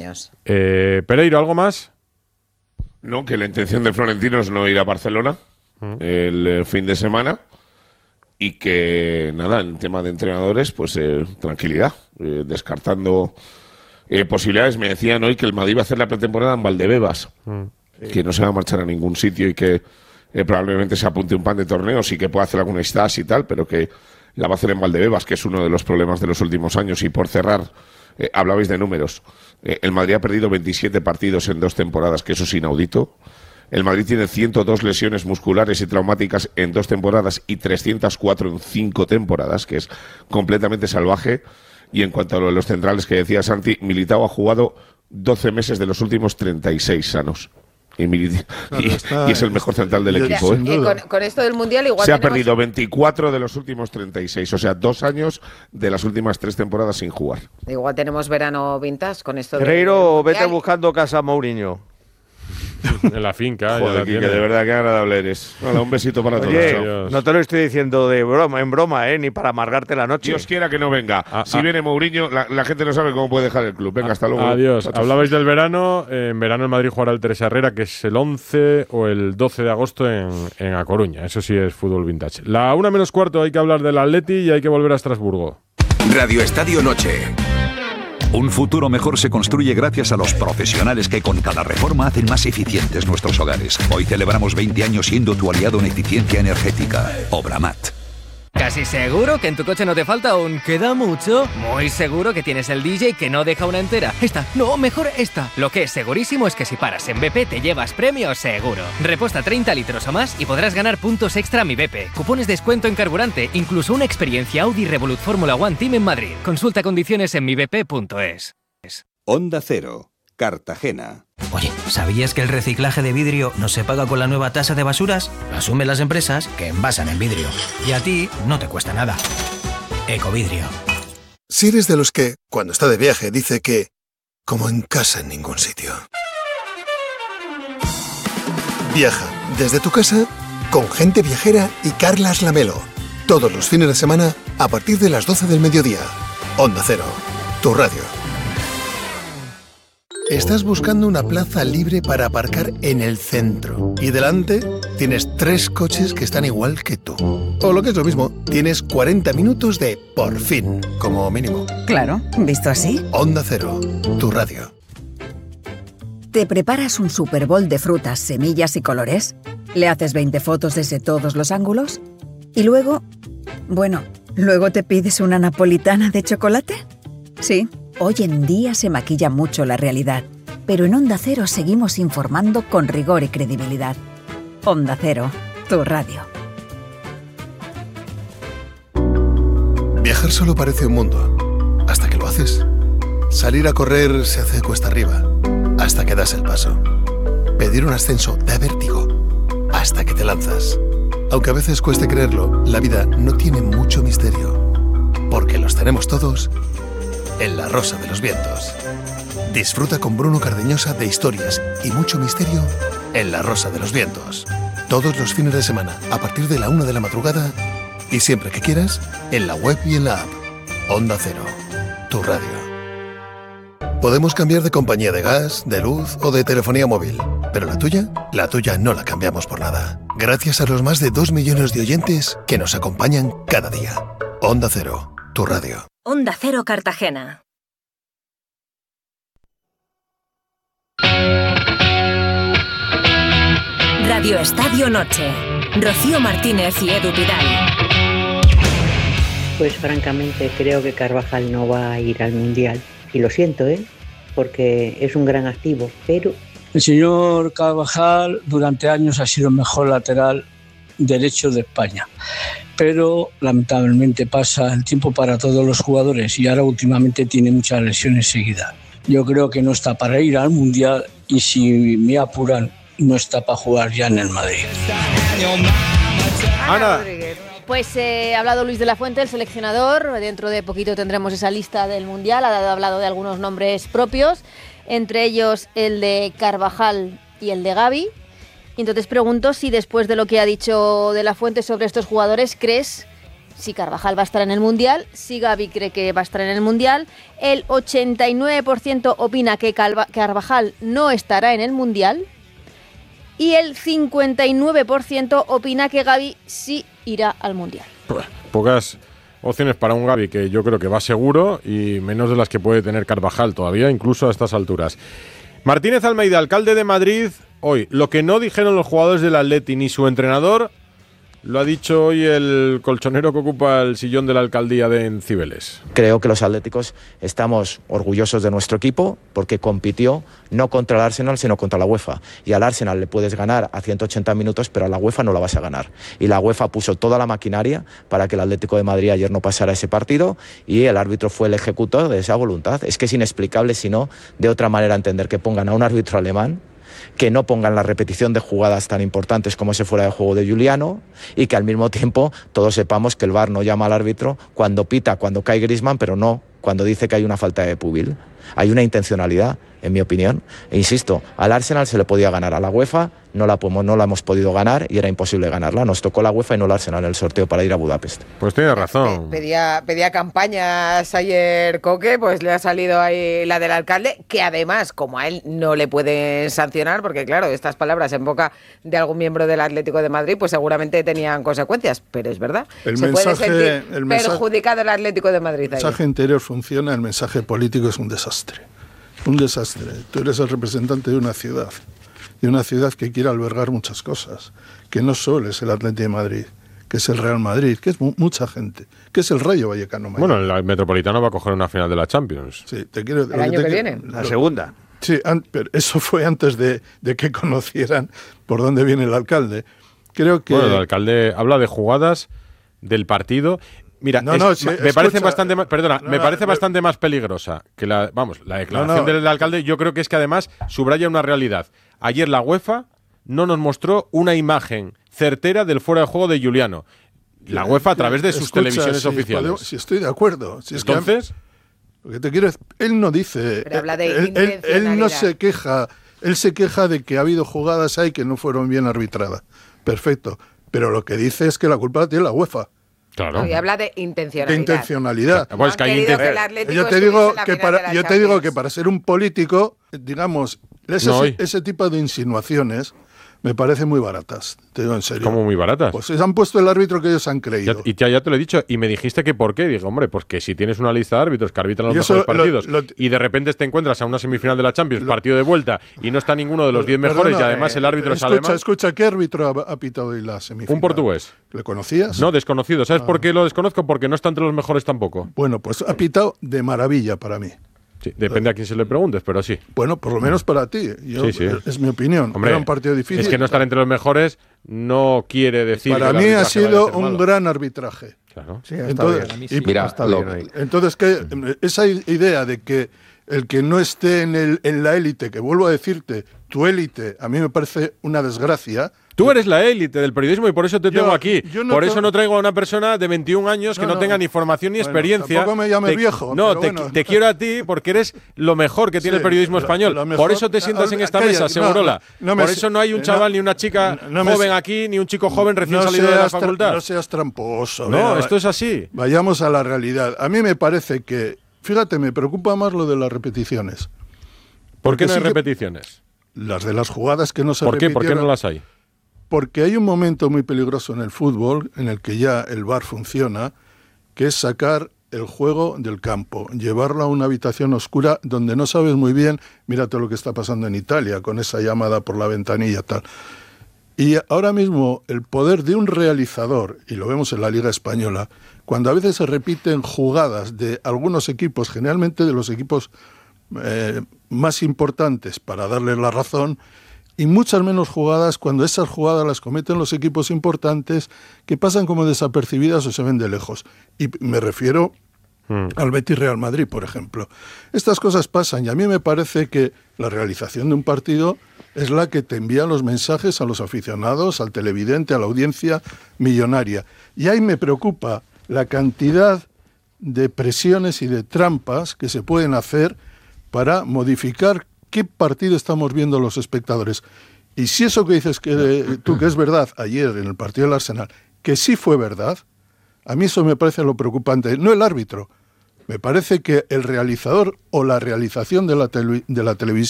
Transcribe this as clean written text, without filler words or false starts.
años. Pereiro, ¿algo más? No, que la intención de Florentino es no ir a Barcelona el fin de semana y que, nada, en tema de entrenadores, pues tranquilidad, descartando posibilidades. Me decían hoy que el Madrid va a hacer la pretemporada en Valdebebas, que no se va a marchar a ningún sitio y que probablemente se apunte un pan de torneos y que pueda hacer alguna stage y tal, pero que la va a hacer en Valdebebas, que es uno de los problemas de los últimos años. Y por cerrar, hablabais de números. El Madrid ha perdido 27 partidos en 2 temporadas, que eso es inaudito. El Madrid tiene 102 lesiones musculares y traumáticas en 2 temporadas y 304 en 5 temporadas, que es completamente salvaje. Y en cuanto a lo de los centrales que decía Santi, Militao ha jugado 12 meses de los últimos 36 sanos. Y es el mejor central del equipo. Con esto del Mundial igual se ha perdido 24 de los últimos 36, o sea, 2 años de las últimas 3 temporadas sin jugar. Igual tenemos verano vintage con esto. Pereiro, vete buscando casa a Mourinho. En la finca. Joder, Quique, de verdad, qué agradable eres. Hola, un besito para todos. No te lo estoy diciendo en broma, ni para amargarte la noche. Dios quiera que no venga. Si viene Mourinho, la gente no sabe cómo puede dejar el club. Venga, hasta luego. Adiós. Hablabais del verano. En verano el Madrid jugará el Teresa Herrera, que es el 11 o el 12 de agosto en A Coruña. Eso sí es fútbol vintage. La 1:45 hay que hablar del Atleti y hay que volver a Estrasburgo. Radio Estadio Noche. Un futuro mejor se construye gracias a los profesionales que con cada reforma hacen más eficientes nuestros hogares. Hoy celebramos 20 años siendo tu aliado en eficiencia energética. Obramat. ¿Casi seguro que en tu coche no te falta un queda mucho? Muy seguro que tienes el DJ que no deja una entera. Esta, no, mejor esta. Lo que es segurísimo es que si paras en BP te llevas premio seguro. Reposta 30 litros o más y podrás ganar puntos extra a Mi BP, cupones de descuento en carburante, incluso una experiencia Audi Revolut Fórmula One Team en Madrid. Consulta condiciones en mibp.es. Onda Cero, Cartagena. Oye, ¿sabías que el reciclaje de vidrio no se paga con la nueva tasa de basuras? Lo asumen las empresas que envasan el vidrio. Y a ti no te cuesta nada. Ecovidrio. Si eres de los que, cuando está de viaje, dice que como en casa en ningún sitio. Viaja desde tu casa con Gente Viajera y Carlas Lamelo. Todos los fines de semana a partir de las 12 del mediodía. Onda Cero, tu radio. Estás buscando una plaza libre para aparcar en el centro y delante tienes 3 coches que están igual que tú. O lo que es lo mismo, tienes 40 minutos de por fin, como mínimo. Claro, ¿visto así? Onda Cero, tu radio. ¿Te preparas un Super Bowl de frutas, semillas y colores? ¿Le haces 20 fotos desde todos los ángulos? ¿Y luego? Bueno, ¿luego te pides una napolitana de chocolate? Sí. Hoy en día se maquilla mucho la realidad, pero en Onda Cero seguimos informando con rigor y credibilidad. Onda Cero, tu radio. Viajar solo parece un mundo, hasta que lo haces. Salir a correr se hace cuesta arriba, hasta que das el paso. Pedir un ascenso da vértigo, hasta que te lanzas. Aunque a veces cueste creerlo, la vida no tiene mucho misterio, porque los tenemos todos en La Rosa de los Vientos. Disfruta con Bruno Cardeñosa de historias y mucho misterio en La Rosa de los Vientos. Todos los fines de semana, a partir de la 1 de la madrugada y siempre que quieras, en la web y en la app. Onda Cero, tu radio. Podemos cambiar de compañía de gas, de luz o de telefonía móvil, pero la tuya no la cambiamos por nada. Gracias a los más de 2 millones de oyentes que nos acompañan cada día. Onda Cero, tu radio. Onda Cero Cartagena. Radio Estadio Noche. Rocío Martínez y Edu Pidal. Pues francamente creo que Carvajal no va a ir al Mundial. Y lo siento, porque es un gran activo, pero... El señor Carvajal durante años ha sido el mejor lateral derecho de España. Pero lamentablemente pasa el tiempo para todos los jugadores y ahora últimamente tiene muchas lesiones seguidas. Yo creo que no está para ir al Mundial y si me apuran, no está para jugar ya en el Madrid. Ana. Pues ha hablado Luis de la Fuente, el seleccionador. Dentro de poquito tendremos esa lista del Mundial. Ha hablado de algunos nombres propios, entre ellos el de Carvajal y el de Gavi. Y entonces pregunto si después de lo que ha dicho de la Fuente sobre estos jugadores, ¿crees si Carvajal va a estar en el Mundial, si Gavi cree que va a estar en el Mundial. El 89% opina que Carvajal no estará en el Mundial. Y el 59% opina que Gavi sí irá al Mundial. Pocas opciones para un Gavi que yo creo que va seguro y menos de las que puede tener Carvajal todavía, incluso a estas alturas. Martínez Almeida, alcalde de Madrid, hoy. Lo que no dijeron los jugadores del Atleti ni su entrenador, lo ha dicho hoy el colchonero que ocupa el sillón de la alcaldía de Cibeles. Creo que los atléticos estamos orgullosos de nuestro equipo porque compitió no contra el Arsenal sino contra la UEFA. Y al Arsenal le puedes ganar a 180 minutos, pero a la UEFA no la vas a ganar. Y la UEFA puso toda la maquinaria para que el Atlético de Madrid ayer no pasara ese partido y el árbitro fue el ejecutor de esa voluntad. Es que es inexplicable, si no, de otra manera entender que pongan a un árbitro alemán, que no pongan la repetición de jugadas tan importantes como ese fuera de juego de Giuliano y que al mismo tiempo todos sepamos que el VAR no llama al árbitro cuando pita, cuando cae Griezmann, pero no cuando dice que hay una falta de Pubil. Hay una intencionalidad, en mi opinión. E insisto, al Arsenal se le podía ganar, a la UEFA no la hemos podido ganar y era imposible ganarla. Nos tocó la UEFA y no el Arsenal en el sorteo para ir a Budapest. Pues tiene razón. Pedía campañas ayer Coque, pues le ha salido ahí la del alcalde, que además, como a él no le pueden sancionar, porque claro, estas palabras en boca de algún miembro del Atlético de Madrid, pues seguramente tenían consecuencias, pero es verdad. Puede sentir perjudicado el Atlético de Madrid. El mensaje interior funciona, el mensaje político es un desastre. Un desastre. Tú eres el representante de una ciudad que quiere albergar muchas cosas, que no solo es el Atlético de Madrid, que es el Real Madrid, que es mucha gente, que es el Rayo Vallecano. Bueno, el Metropolitano va a coger una final de la Champions. Sí, el año que viene. La segunda. Sí, pero eso fue antes de que conocieran por dónde viene el alcalde. Creo que... Bueno, el alcalde habla de jugadas del partido. Mira, me parece bastante más, me parece bastante más peligrosa que la declaración del alcalde. Yo creo que es que además subraya una realidad. Ayer la UEFA no nos mostró una imagen certera del fuera de juego de Giuliano. La UEFA a través de sus televisiones oficiales. Si estoy de acuerdo. Si entonces, lo que te quiero es, él no dice, pero habla de él no se queja, él se queja de que ha habido jugadas ahí que no fueron bien arbitradas. Perfecto, pero lo que dice es que la culpa la tiene la UEFA. Claro. Y habla de intencionalidad. De intencionalidad. Pues que hay yo te digo que para ser un político, digamos, ese tipo de insinuaciones me parecen muy baratas. Te digo en serio. ¿Cómo muy baratas? Pues se han puesto el árbitro que ellos han creído. Ya te lo he dicho. Y me dijiste que por qué. Digo, hombre, pues que si tienes una lista de árbitros que arbitran los mejores partidos y de repente te encuentras a una semifinal de la Champions, partido de vuelta, y no está ninguno de los 10 mejores y además el árbitro es alemán. Escucha, ¿qué árbitro ha pitado hoy la semifinal? Un portugués. ¿Le conocías? No, desconocido. ¿Sabes por qué lo desconozco? Porque no está entre los mejores tampoco. Bueno, pues ha pitado de maravilla para mí. Sí, depende a quién se le preguntes, pero sí. Bueno, por lo menos para ti. Es mi opinión. Hombre, era un partido difícil. Es que no estar entre los mejores no quiere decir para que mí ha sido un gran arbitraje. Claro. Sí, entonces, esa idea de que el que no esté en la élite, que vuelvo a decirte, tu élite, a mí me parece una desgracia. Tú eres la élite del periodismo y por eso te tengo aquí. Por eso no traigo a una persona de 21 años que no tenga ni formación ni experiencia. Tampoco me llame viejo. No, te quiero a ti porque eres lo mejor que tiene el periodismo español. Por eso te sientas en esta mesa, Segurola. Por eso no hay un chaval ni una chica joven aquí, ni un chico joven recién salido de la facultad. No seas tramposo. No, esto es así. Vayamos a la realidad. A mí me parece que, fíjate, me preocupa más lo de las repeticiones. ¿Por qué no hay repeticiones? Las de las jugadas que no se repitieron. ¿Por qué no las hay? Porque hay un momento muy peligroso en el fútbol en el que ya el VAR funciona, que es sacar el juego del campo, llevarlo a una habitación oscura donde no sabes muy bien, mírate lo que está pasando en Italia con esa llamada por la ventanilla tal. Y ahora mismo el poder de un realizador, y lo vemos en la Liga Española, cuando a veces se repiten jugadas de algunos equipos, generalmente de los equipos más importantes para darles la razón, y muchas menos jugadas cuando esas jugadas las cometen los equipos importantes que pasan como desapercibidas o se ven de lejos. Y me refiero al Betis Real Madrid, por ejemplo. Estas cosas pasan y a mí me parece que la realización de un partido es la que te envía los mensajes a los aficionados, al televidente, a la audiencia millonaria. Y ahí me preocupa la cantidad de presiones y de trampas que se pueden hacer para modificar qué partido estamos viendo los espectadores. Y si eso que dices tú que es verdad ayer en el partido del Arsenal, que sí fue verdad, A mí eso me parece lo preocupante. No el árbitro. Me parece que el realizador o la realización de la televisión